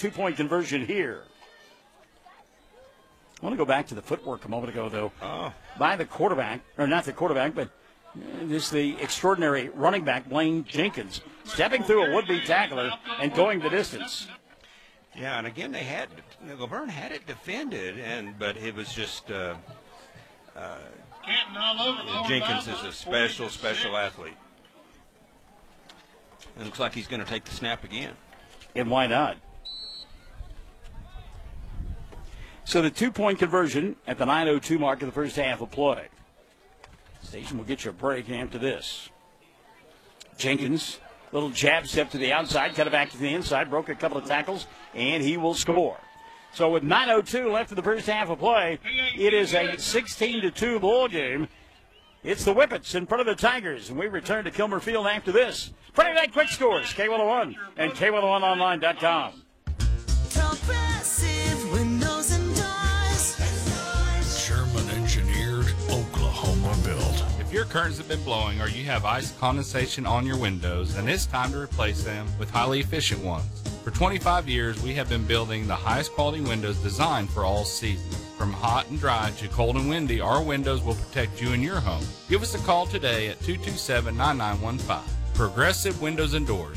two-point conversion here. I want to go back to the footwork a moment ago, though, by the quarterback, or not the quarterback, but this is the extraordinary running back, Blaine Jenkins, stepping through a would-be tackler and going the distance. Yeah, and again, Laverne had it defended, but it was just Jenkins is a special athlete. It looks like he's going to take the snap again. And why not? So the two-point conversion at the 9:02 mark of the first half of play. Station will get you a break after this. Jenkins, little jab step to the outside, cut it back to the inside, broke a couple of tackles, and he will score. So with 9:02 left in the first half of play, it is a 16-2 ball game. It's the Whippets in front of the Tigers, and we return to Kilmer Field after this. Friday Night Quick Scores, K101 and K101online.com. Progressive Windows and Doors. Sherman engineered, Oklahoma built. If your curtains have been blowing or you have ice condensation on your windows, then it's time to replace them with highly efficient ones. For 25 years, we have been building the highest quality windows designed for all seasons. From hot and dry to cold and windy, our windows will protect you and your home. Give us a call today at 227-9915. Progressive Windows and Doors.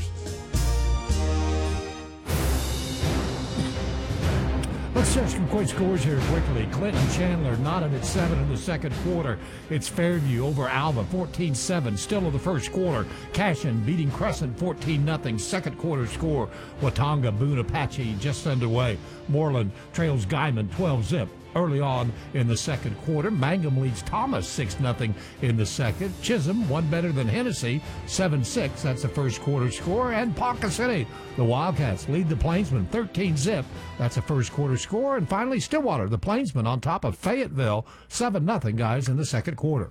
Let's check some quick scores here quickly. Clinton Chandler knotted at 7 in the second quarter. It's Fairview over Alva, 14-7, still in the first quarter. Cashin beating Crescent 14-0, second quarter score. Watonga, Boone Apache just underway. Moreland trails Guyman 12-zip. Early on in the second quarter, Mangum leads Thomas 6-0 in the second. Chisholm, one better than Hennessy, 7-6. That's the first quarter score. And Ponca City, the Wildcats lead the Plainsmen 13-zip. That's the first quarter score. And finally, Stillwater, the Plainsmen on top of Fayetteville, 7-0, guys, in the second quarter.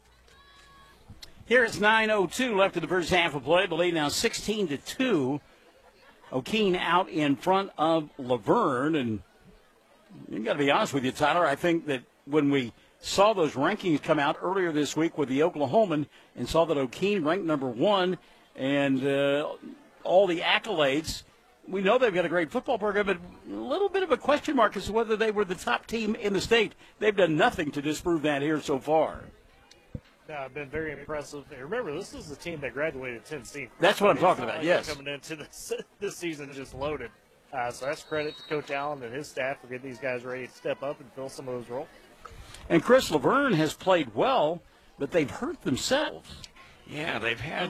Here it's 9:02 left in the first half of play. The lead now 16-2. O'Keene out in front of Laverne, and you got to be honest with you, Tyler. I think that when we saw those rankings come out earlier this week with the Oklahoman and saw that O'Keene ranked number 1 and all the accolades, we know they've got a great football program, but a little bit of a question mark as to whether they were the top team in the state. They've done nothing to disprove that here so far. Been very impressive. And remember, this is the team that graduated Tennessee. That's what I'm talking about, yes. Coming into this season just loaded. So that's credit to Coach Allen and his staff for getting these guys ready to step up and fill some of those roles. And Chris Laverne has played well, but they've hurt themselves. Yeah, they've had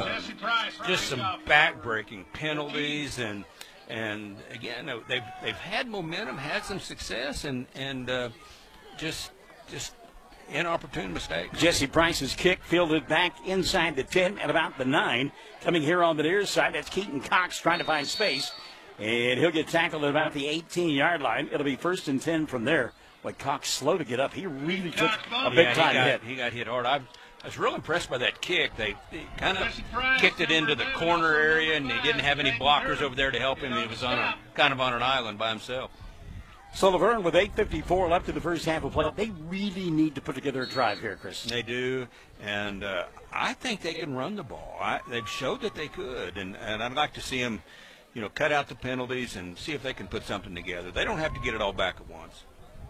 just some back-breaking penalties, and again, they've had momentum, had some success, and just inopportune mistakes. Jesse Price's kick fielded back inside the 10 at about the 9. Coming here on the near side, that's Keaton Cox trying to find space. And he'll get tackled at about the 18-yard line. It'll be 1st and 10 from there. But Cox slow to get up. He really took a big-time hit. He got hit hard. I was real impressed by that kick. They kind of kicked it into the corner area, and he didn't have any blockers over there to help him. He was kind of on an island by himself. So Laverne with 8:54 left in the first half of play. They really need to put together a drive here, Chris. They do, and I think they can run the ball. They've showed that they could, and I'd like to see them, cut out the penalties and see if they can put something together. They don't have to get it all back at once.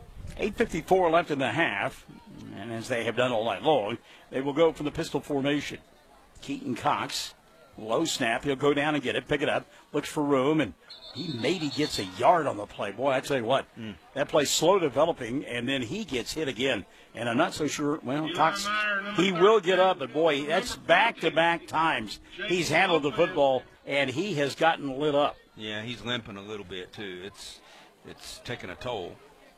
8:54 left in the half, and as they have done all night long, they will go from the pistol formation. Keaton Cox, low snap. He'll go down and get it, pick it up, looks for room, and he maybe gets a yard on the play. Boy, I tell you what, that play's slow developing, and then he gets hit again. And I'm not so sure, Cox, he will get up, but boy, that's back-to-back times he's handled the football, and he has gotten lit up. Yeah, he's limping a little bit, too. It's taking a toll.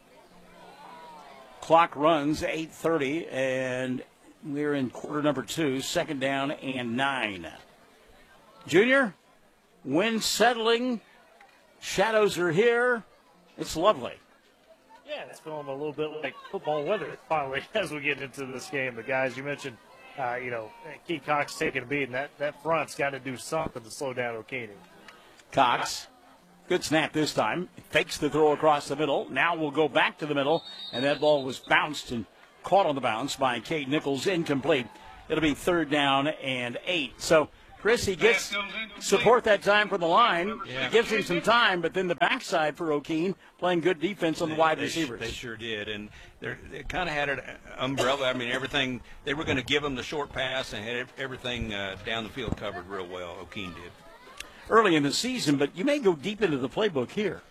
Clock runs 8:30, and we're in quarter number 2, second down and 9. Junior, wind settling, shadows are here. It's lovely. Yeah, it's feeling a little bit like football weather finally as we get into this game. The guys you mentioned, Keaton Cox taking a beat, and that front's got to do something to slow down O'Keene. Cox, good snap this time. Fakes the throw across the middle. Now we'll go back to the middle, and that ball was bounced and caught on the bounce by Cade Nichols, incomplete. It'll be 3rd down and 8. So Chris, he gets support that time from the line. It gives him some time, but then the backside for O'Keene playing good defense on the wide receivers. They sure did, and they kind of had an umbrella. I mean, everything they were going to give them the short pass and had everything down the field covered real well. O'Keene did early in the season, but you may go deep into the playbook here.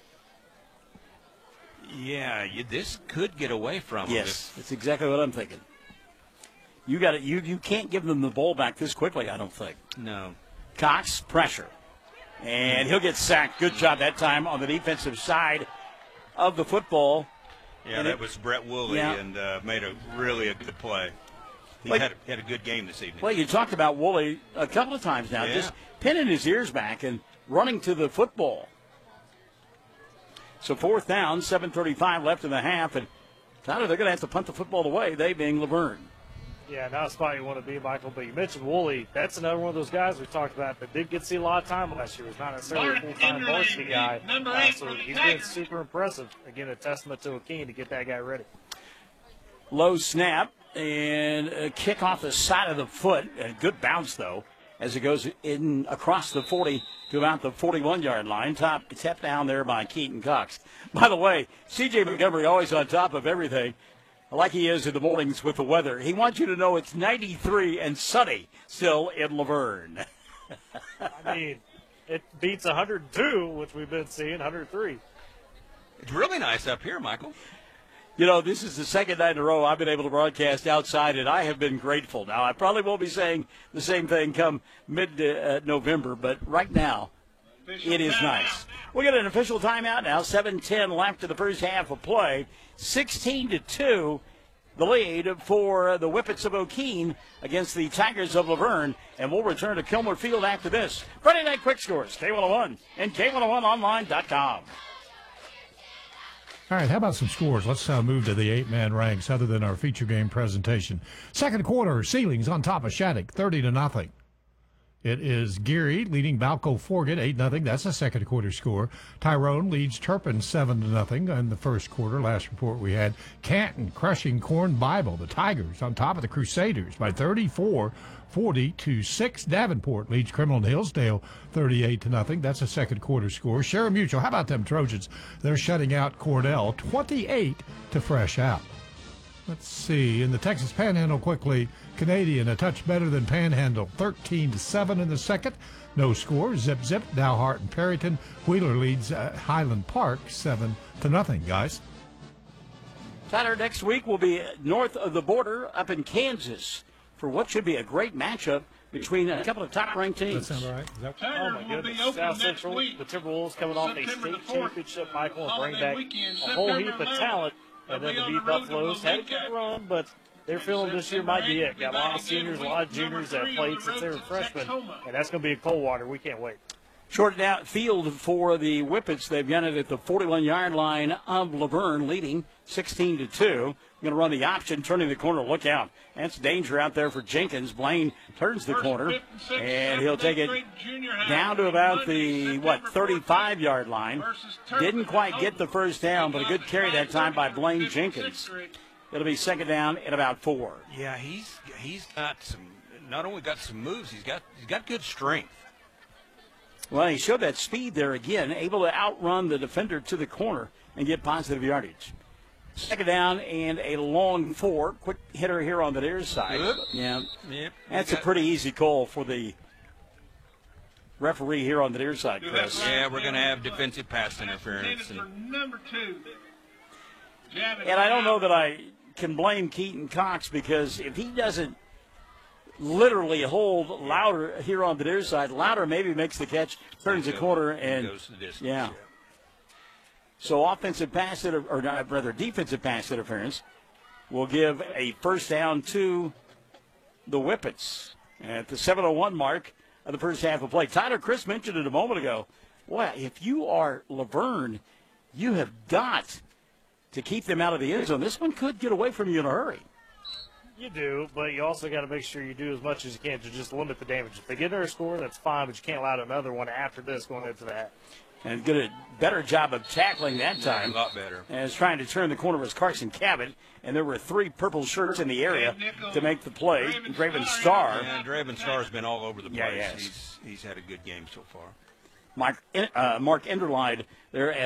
Yeah, this could get away from them. Yes, that's exactly what I'm thinking. You got it. You can't give them the ball back this quickly, I don't think. No. Cox, pressure. And he'll get sacked. Good job that time on the defensive side of the football. Yeah, that was Brett Woolley, and made a good play. He had a good game this evening. Well, you talked about Woolley a couple of times now, just pinning his ears back and running to the football. So 4th down, 7:35 left in the half, and Tyler, they're going to have to punt the football away, they being Laverne. Yeah, not a spot you want to be, Michael, but you mentioned Woolley. That's another one of those guys we talked about that did get to see a lot of time last year. He's not necessarily a full-time varsity guy. So he's been super impressive. Again, a testament to O'Keene to get that guy ready. Low snap and a kick off the side of the foot. A good bounce, though, as it goes in across the 40 to about the 41-yard line. Tapped down there by Keaton Cox. By the way, C.J. Montgomery always on top of everything, like he is in the mornings with the weather. He wants you to know it's 93 and sunny still in Laverne. I mean, it beats 102, which we've been seeing, 103. It's really nice up here, Michael. You know, this is the second night in a row I've been able to broadcast outside, and I have been grateful. Now, I probably won't be saying the same thing come mid-November, but right now, it is nice. We got an official timeout now. 7:10 left in the first half of play. 16-2, the lead for the Whippets of O'Keene against the Tigers of Laverne. And we'll return to Kilmer Field after this. Friday Night Quick Scores, K101 and K101online.com. All right, how about some scores? Let's move to the 8-man ranks other than our feature game presentation. Second quarter, Ceilings on top of Shattuck, 30-0. It is Geary leading Balco Forget 8-0. That's the second quarter score. Tyrone leads Turpin 7-0 in the first quarter. Last report we had Canton crushing Corn Bible. The Tigers on top of the Crusaders by 34-40-6. Davenport leads Criminal Hillsdale 38-0. That's a second quarter score. Sharon Mutual, how about them Trojans? They're shutting out Cordell 28 to fresh out. Let's see. In the Texas Panhandle quickly, Canadian a touch better than Panhandle, 13-7 in the second. No score. Zip, Dalhart and Perryton. Wheeler leads Highland Park 7-0, guys. Tyler, next week will be north of the border up in Kansas for what should be a great matchup between a couple of top-ranked teams. Does that sound right? Oh, my goodness. South Central, the Timberwolves coming off a state championship, Michael, and bring back a whole heap of talent. And then the B Buffaloes had a good run, but they're feeling this year might be it. Got a lot of seniors, a lot of juniors that played since they were freshmen, and that's going to be in Coldwater. We can't wait. Shortened out field for the Whippets. They've got it at the 41-yard line of Laverne, leading 16-2. Going to run the option, turning the corner. Look out. That's danger out there for Jenkins. Blaine turns the corner, and he'll take it down to about the, 35-yard line. Didn't quite get the first down, but a good carry that time by Blaine Jenkins. It'll be second down at about 4. Yeah, he's got some, not only got some moves, he's got good strength. Well, he showed that speed there again, able to outrun the defender to the corner and get positive yardage. Second down and a long 4. Quick hitter here on the near side. Yeah, that's a pretty easy call for the referee here on the near side, Chris. Yeah, we're going to have defensive pass interference. And I don't know that I can blame Keaton Cox, because if he doesn't literally hold Louder here on the near side, Louder maybe makes the catch, turns the corner, and goes to the distance. Yeah. So defensive pass interference will give a first down to the Whippets at the 7:01 mark of the first half of play. Tyler, Chris mentioned it a moment ago. Boy, if you are Laverne, you have got to keep them out of the end zone. This one could get away from you in a hurry. You do, but you also got to make sure you do as much as you can to just limit the damage. If they get their score, that's fine, but you can't allow another one after this going into that. And did a better job of tackling that time. A lot better. As trying to turn the corner was Carson Cabot, and there were 3 purple shirts in the area to make the play. Draven Starr. Yeah, Draven Starr's been all over the place. Yeah, yes. He's had a good game so far. Mark Enderline there